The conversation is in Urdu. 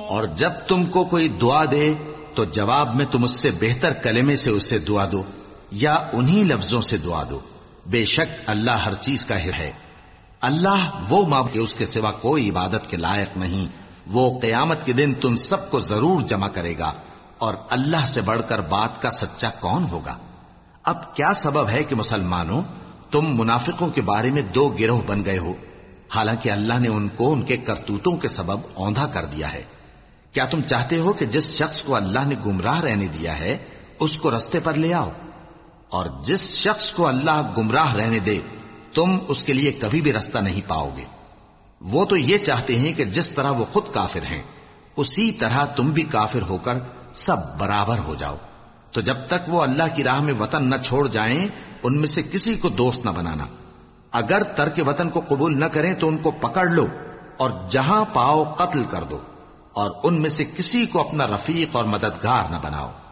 اور جب تم کو کوئی دعا دے تو جواب میں تم اس سے بہتر کلمے سے اسے دعا دو یا انہی لفظوں سے دعا دو. بے شک اللہ ہر چیز کا ہے. اللہ وہ معبود کہ اس کے سوا کوئی عبادت کے لائق نہیں. وہ قیامت کے دن تم سب کو ضرور جمع کرے گا، اور اللہ سے بڑھ کر بات کا سچا کون ہوگا؟ اب کیا سبب ہے کہ مسلمانوں تم منافقوں کے بارے میں دو گروہ بن گئے ہو، حالانکہ اللہ نے ان کو ان کے کرتوتوں کے سبب اوندھا کر دیا ہے؟ کیا تم چاہتے ہو کہ جس شخص کو اللہ نے گمراہ رہنے دیا ہے اس کو رستے پر لے آؤ، اور جس شخص کو اللہ گمراہ رہنے دے تم اس کے لیے کبھی بھی رستہ نہیں پاؤ گے؟ وہ تو یہ چاہتے ہیں کہ جس طرح وہ خود کافر ہیں اسی طرح تم بھی کافر ہو کر سب برابر ہو جاؤ. تو جب تک وہ اللہ کی راہ میں وطن نہ چھوڑ جائیں ان میں سے کسی کو دوست نہ بنانا. اگر ترک وطن کو قبول نہ کریں تو ان کو پکڑ لو اور جہاں پاؤ قتل کر دو، اور ان میں سے کسی کو اپنا رفیق اور مددگار نہ بناؤ.